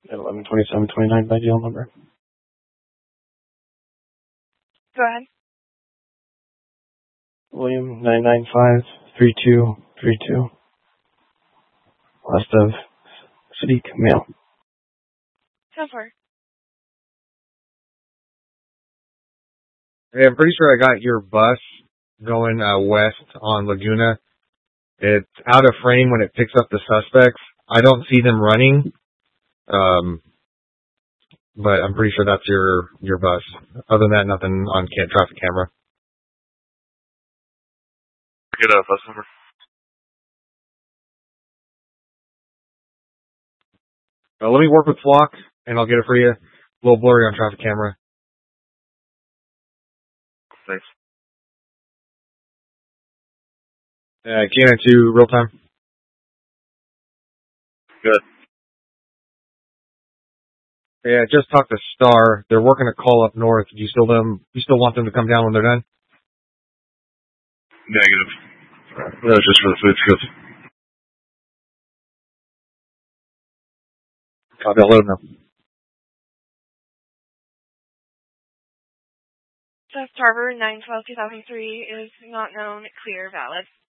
At 11:27:29 by deal number. Go ahead. William 9953232. West of Sadiq, male. So far. Hey, I'm pretty sure I got your bus going west on Laguna. It's out of frame when it picks up the suspects. I don't see them running, but I'm pretty sure that's your bus. Other than that, nothing on traffic camera. Get a bus number. Let me work with Flock, and I'll get it for you. A little blurry on traffic camera. Thanks. Cannon 2, real time. Good. Yeah, just talked to Star. They're working a call up north. Do you still want them to come down when they're done? Negative. That was just for the food script. Copy, I'll let them know. South Harbor 9/12/2003 is not known, clear, valid.